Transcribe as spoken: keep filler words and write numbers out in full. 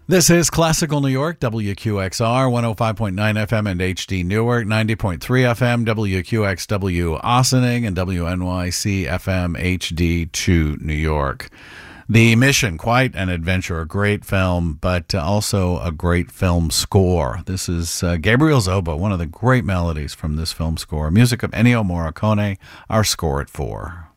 This is Classical New York, W Q X R, one oh five point nine F M and H D Newark, ninety point three F M, W Q X W Ossining, and W N Y C F M H D two New York. The Mission, quite an adventure, a great film, but also a great film score. This is uh, Gabriel Zoba, one of the great melodies from this film score. Music of Ennio Morricone, our score at four.